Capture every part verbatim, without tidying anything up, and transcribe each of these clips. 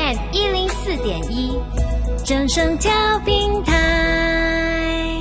M 一零四点一，正声调频台。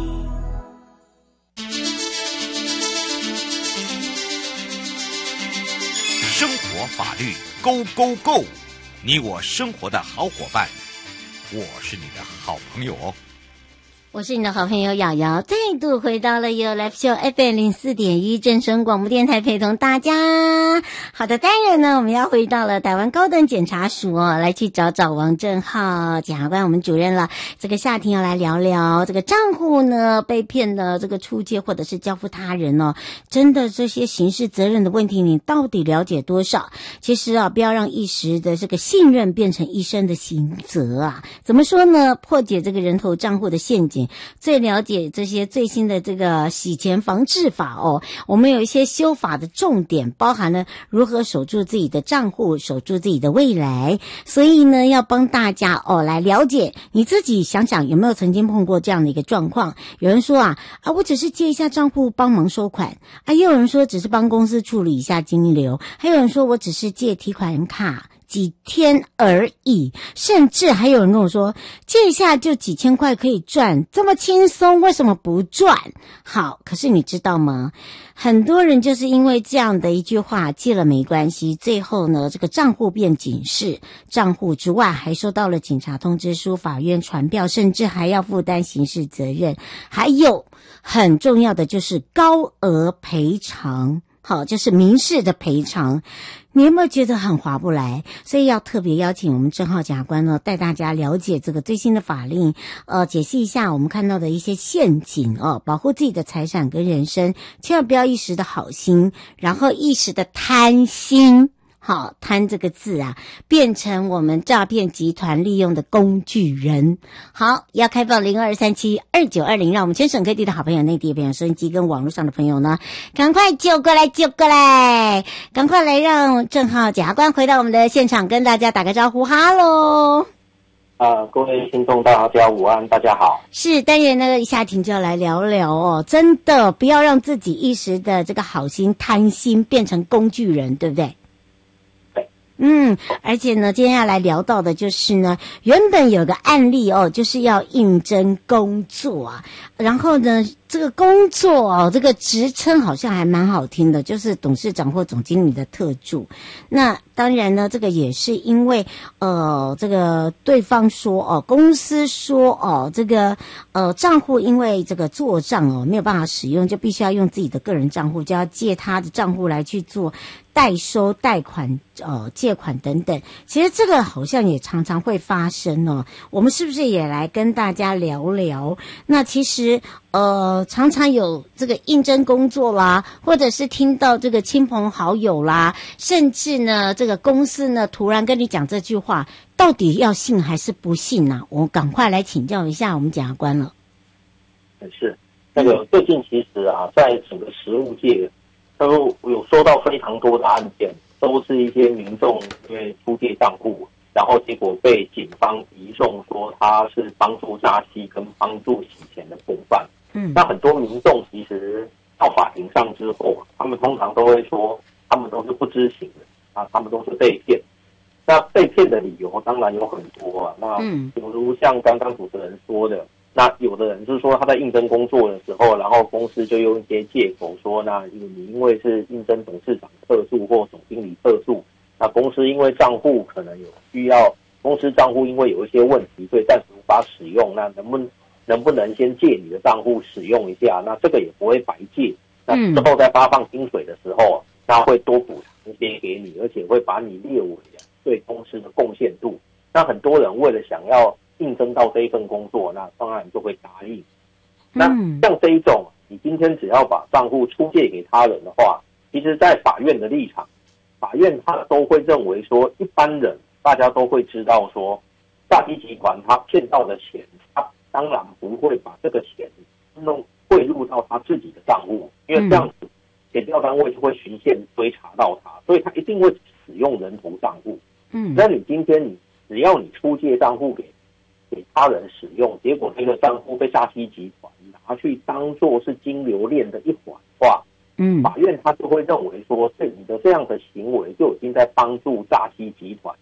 生活法律 Go Go Go， 你我生活的好伙伴，我是你的好朋友哦。 我是你的好朋友瑶瑶，再度回到了有 Live Show F M 零四点一正声广播电台，陪同大家。好的，当然呢，我们要回到了台湾高等检察署哦，来去找找王正浩检察官，我们主任了。这个夏天要来聊聊这个账户呢被骗的这个出借或者是交付他人哦，真的这些刑事责任的问题，你到底了解多少？其实啊，不要让一时的这个信任变成一生的刑责啊。怎么说呢？破解这个人头账户的陷阱。最了解这些最新的这个洗钱防治法哦，我们有一些修法的重点，包含了如何守住自己的账户，守住自己的未来。所以呢，要帮大家哦来了解，你自己想想有没有曾经碰过这样的一个状况？有人说啊啊，我只是借一下账户帮忙收款啊，也有人说只是帮公司处理一下金流，还有人说我只是借提款卡。几天而已，甚至还有人跟我说借一下就几千块可以赚，这么轻松为什么不赚？好，可是你知道吗？很多人就是因为这样的一句话，借了没关系，最后呢这个账户变警示，账户之外还收到了警察通知书、法院传票，甚至还要负担刑事责任。还有很重要的就是高额赔偿，好，就是民事的赔偿。你有没有觉得很划不来？所以要特别邀请我们正浩检察官呢，带大家了解这个最新的法令，呃，解析一下我们看到的一些陷阱哦，保护自己的财产跟人身，千万不要一时的好心，然后一时的贪心。好，贪这个字啊，变成我们诈骗集团利用的工具人。好，要开放零二三七二九二零，让我们全省各地的好朋友、内地的朋友、收音机跟网络上的朋友呢，赶快救过来，救过来，赶快来让正浩检察官回到我们的现场，跟大家打个招呼，哈喽。 呃，各位听众大家午安，大家好。 是，当然呢，一下庭就要来聊聊哦，真的不要让自己一时的这个好心贪心变成工具人，对不对？嗯，而且呢，今天要来聊到的就是呢，原本有个案例哦，就是要应征工作啊，然后呢，这个工作哦，这个职称好像还蛮好听的，就是董事长或总经理的特助。那当然呢，这个也是因为呃，这个对方说哦，公司说哦，这个呃账户因为这个做账哦没有办法使用，就必须要用自己的个人账户，就要借他的账户来去做代收、贷款、呃借款等等。其实这个好像也常常会发生哦。我们是不是也来跟大家聊聊？那其实呃常常有这个应征工作啦，或者是听到这个亲朋好友啦，甚至呢这个公司呢突然跟你讲这句话，到底要信还是不信啊？我赶快来请教一下我们检察官了。 是那个最近其实啊，在整个实务界都有收到非常多的案件，都是一些民众因为出借账户，然后结果被警方移送说他是帮助诈欺跟帮助洗钱的共犯。嗯，那很多民众其实到法庭上之后，他们通常都会说他们都是不知情的啊，他们都是被骗。那被骗的理由当然有很多啊，那比如像刚刚主持人说的，那有的人是说他在应征工作的时候，然后公司就用一些借口说，那你因为是应征董事长特助或总经理特助，那公司因为账户可能有需要，公司账户因为有一些问题，所以暂时无法使用，那能不能能不能先借你的账户使用一下？那这个也不会白借，那之后在发放薪水的时候，他会多补偿一些给你，而且会把你列为对公司的贡献度。那很多人为了想要应征到这一份工作，那当然就会答应。那像这一种，你今天只要把账户出借给他人的话，其实在法院的立场，法院他都会认为说，一般人大家都会知道说，诈欺集团他骗到的钱，他当然不会把这个钱弄汇入到他自己的账户，因为这样子检调单位就会循线追查到他，所以他一定会使用人头账户。嗯，那你今天你只要你出借账户给给他人使用，结果这个账户被诈欺集团拿去当作是金流链的一环的话，嗯，法院他就会认为说，对你的这样的行为就已经在帮助诈欺集团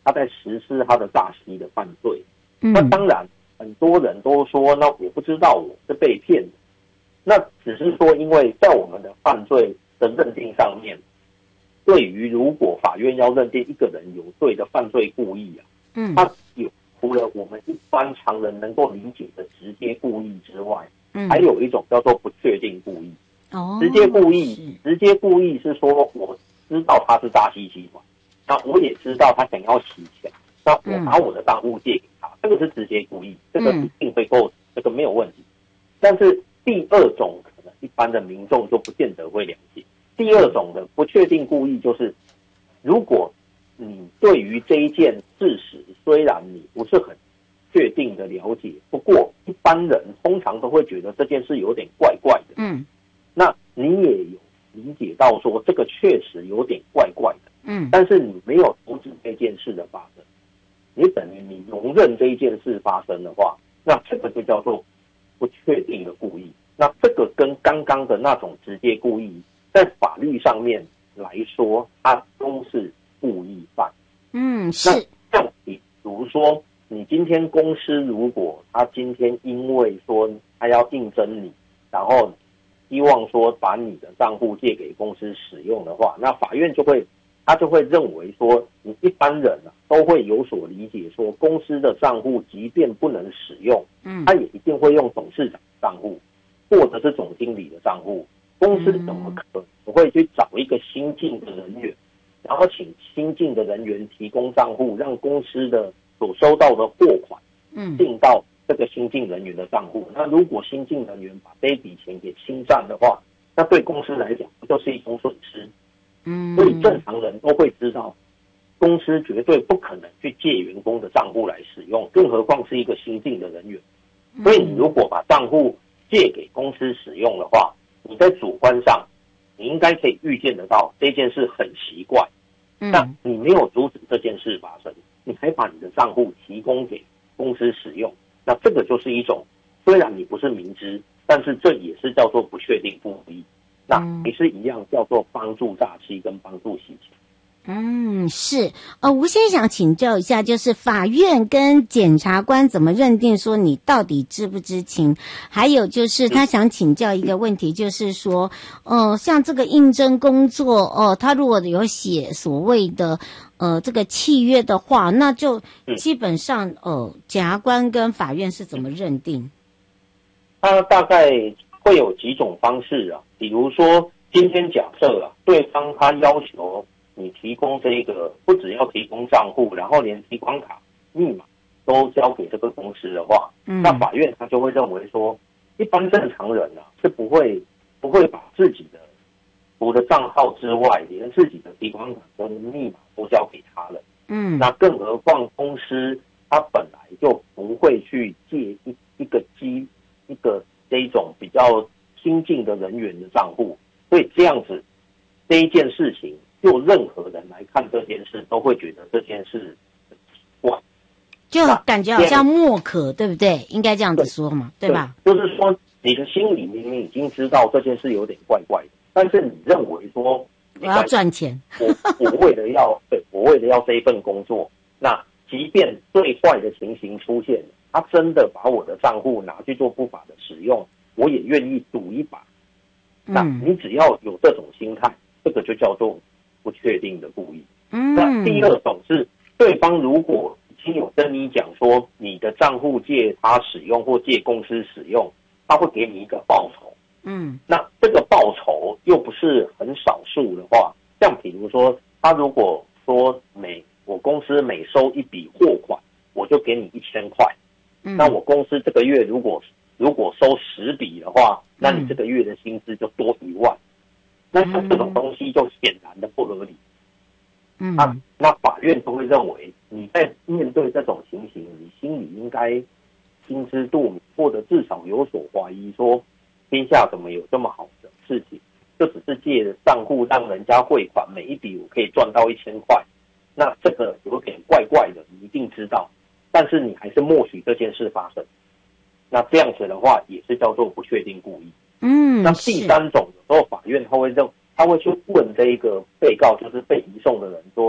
他在实施他的诈欺的犯罪。 嗯， 那当然很多人都说，那我不知道我是被骗的，那只是说因为在我们的犯罪的认定上面，对于如果法院要认定一个人有罪的犯罪故意啊， 嗯， 他有除了我们一般常人能够理解的直接故意之外， 嗯， 还有一种叫做不确定故意。 哦， 直接故意，直接故意是说我知道他是诈欺集团，那我也知道他想要洗钱，那我把我的账户借给他，这个是直接故意，这个一定会构，这个没有问题。但是第二种可能一般的民众就不见得会了解。第二种的不确定故意就是，如果你对于这一件事实虽然你不是很确定的了解，不过一般人通常都会觉得这件事有点怪怪的。 嗯， 那你也有理解到说这个确实有点怪怪的。 嗯， 但是你没有阻止这件事的发生，你等于你容忍这一件事发生的话，那这个就叫做不确定的故意。那这个跟刚刚的那种直接故意，在法律上面来说，它都是故意犯。 嗯，是。 那像比如说，你今天公司如果他今天因为说他要应征你，然后希望说把你的账户借给公司使用的话，那法院就会他就会认为说，你一般人啊都会有所理解，说公司的账户即便不能使用， 嗯， 他也一定会用董事长的账户或者是总经理的账户。公司怎么可能会去找一个新进的人员，然后请新进的人员提供账户，让公司的所收到的货款， 嗯， 进到这个新进人员的账户？那如果新进人员把这一笔钱给侵占的话，那对公司来讲不就是一种损失？ 嗯， 所以正常人都会知道，公司绝对不可能去借员工的账户来使用，更何况是一个新进的人员。所以你如果把账户借给公司使用的话，你在主观上你应该可以预见得到这件事很奇怪， 嗯， 那你没有阻止这件事发生，你还把你的账户提供给公司使用，那这个就是一种，虽然你不是明知，但是这也是叫做不确定故意，那也是一样叫做帮助诈欺跟帮助洗钱。 嗯，是。呃，吴先生想请教一下，就是法院跟检察官怎么认定说你到底知不知情？还有就是他想请教一个问题，就是说，呃，像这个应征工作，哦、呃，他如果有写所谓的呃这个契约的话，那就基本上呃，检察官跟法院是怎么认定？ 他大概会有几种方式啊，比如说今天假设啊，对方他要求你提供这个，不只要提供账户，然后连提款卡密码都交给这个公司的话， 嗯， 那法院他就会认为说，一般正常人啊是不会不会把自己的除了账号之外，连自己的提款卡跟密码都交给他了。 嗯， 那更何况公司他本来就不会去借一一个机一个这一种比较新进的人员的账户，所以这样子这一件事情，就任何人来看这件事，都会觉得这件事很奇怪， 就感觉好像莫可，对不对？应该这样子说嘛， 对, 对吧？ 就是说，你的心里明明已经知道这件事有点怪怪的，但是你认为说我要赚钱， 我我为了要对我为了要这一份工作，那即便最坏的情形出现，他真的把我的账户拿去做不法的使用，我也愿意赌一把。那你只要有这种心态，这个就叫做不确定的故意。 嗯， 那第二种是对方如果已经有跟你讲说你的账户借他使用或借公司使用，他会给你一个报酬。 嗯， 那这个报酬又不是很少数的话，像比如说他如果说每我公司每收一笔货款，我就给你一千块。嗯，那我公司这个月如果如果收十笔的话，那你这个月的薪资就多一万。那像这种东西就显然的不合理。 嗯， 啊，那法院都会认为你在面对这种情形，你心里应该心知肚明，或者至少有所怀疑，说天下怎么有这么好的事情？就只是借账户让人家汇款，每一笔我可以赚到一千块，那这个有点怪怪的，你一定知道，但是你还是默许这件事发生。那这样子的话，也是叫做不确定故意。 嗯， 那第三种，有时候法院他会认，他会去问这一个被告，就是被移送的人说，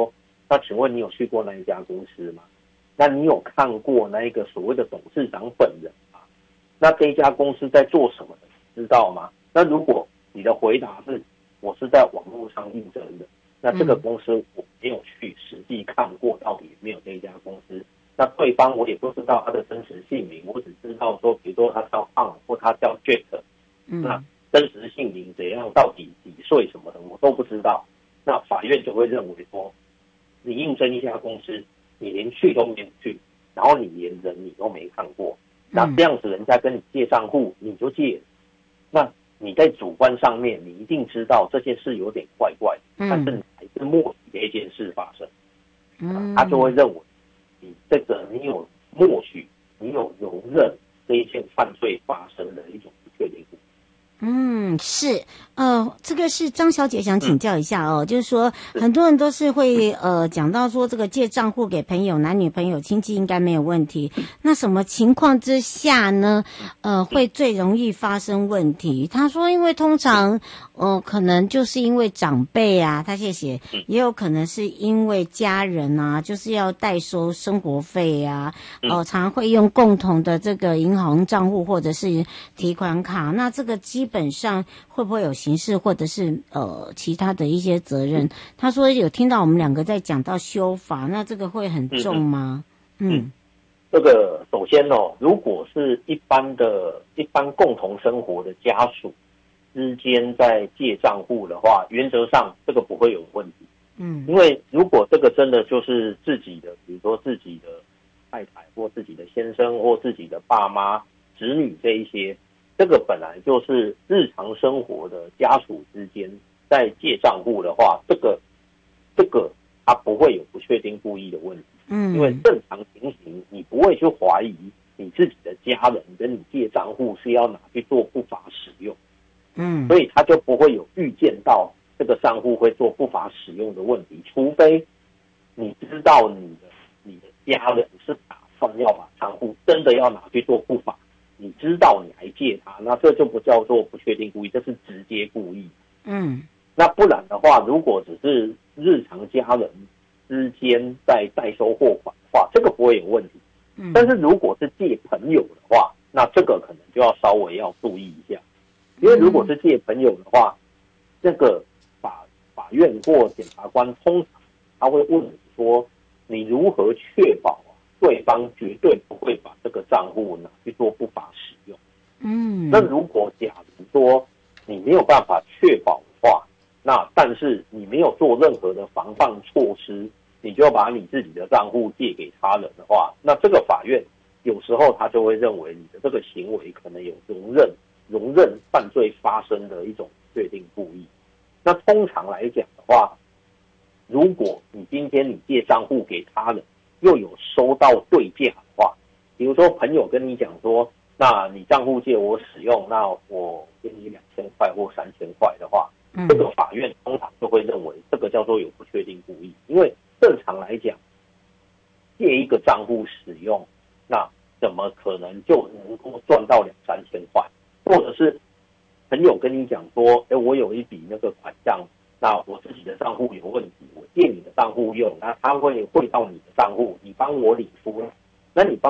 那请问你有去过那一家公司吗？那你有看过那一个所谓的董事长本人吗？那这一家公司在做什么的，知道吗？那如果你的回答是我是在网络上应征的，那这个公司我没有去实际看过，到底有没有这一家公司？那对方我也不知道他的真实姓名，我只知道说，比如说他叫 On 或他叫 Jack，嗯，那真实姓名怎样，到底几岁什么的我都不知道。那法院就会认为说，你应征一家公司，你连去都没有去，然后你连人你都没看过，那这样子人家跟你借账户你就借，那你在主观上面你一定知道这件事有点怪怪的，但是你还是默许这件事发生，嗯，他就会认为你这个你有默许，你有容忍这一件犯罪发生的一种不确定性。 嗯，是，呃，这个是张小姐想请教一下哦，嗯、就是说很多人都是会呃讲到说这个借账户给朋友、男女朋友、亲戚应该没有问题，那什么情况之下呢？呃，会最容易发生问题？他说，因为通常呃可能就是因为长辈啊，他谢谢，也有可能是因为家人啊，就是要代收生活费啊，哦、呃，常常会用共同的这个银行账户或者是提款卡，那这个基本上会不会有刑事或者是呃其他的一些责任？他说有听到我们两个在讲到修法，那这个会很重吗？嗯，嗯这个首先哦，如果是一般的、一般共同生活的家属之间在借账户的话，原则上这个不会有问题。嗯，因为如果这个真的就是自己的，比如说自己的太太或自己的先生或自己的爸妈、子女这一些。这个本来就是日常生活的家属之间在借账户的话，这个这个它不会有不确定故意的问题。嗯，因为正常情形，你不会去怀疑你自己的家人跟你借账户是要拿去做不法使用。嗯，所以他就不会有预见到这个账户会做不法使用的问题，除非你知道你的你的家人是打算要把账户真的要拿去做不法。你知道你还借他，那这就不叫做不确定故意，这是直接故意。嗯，那不然的话，如果只是日常家人之间在代收货款的话，这个不会有问题。嗯，但是如果是借朋友的话，那这个可能就要稍微要注意一下，因为如果是借朋友的话，这个法法院或检察官通常他会问你说，你如何确保对方绝对不会把这个账户拿去做不法使用。嗯，那如果假如说你没有办法确保的话，那但是你没有做任何的防范措施，你就把你自己的账户借给他人的话，那这个法院有时候他就会认为你的这个行为可能有容忍容忍犯罪发生的一种确定故意。那通常来讲的话，如果你今天你借账户给他人，又有收到对价的话，比如说朋友跟你讲说，那你账户借我使用，那我给你两千块或三千块的话，嗯，这个法院通常就会认为这个叫做有不确定故意，因为正常来讲，借一个账户使用，那怎么可能就能够赚到两三千块？或者是朋友跟你讲说，哎，我有一笔那个款项。那我自己的账户有问题，我借你的账户用，那他会汇到你的账户，你帮我理付，那你帮